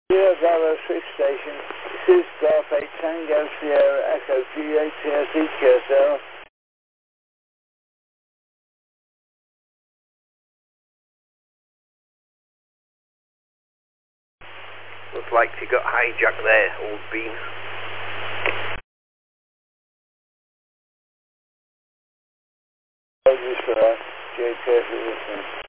Sierra Bravo 6 station. This is Golf 8 Tango Sierra Echo G8 TSE QSL. Looks like you got hijacked there, old bean. Apologies for that. JTS is listening.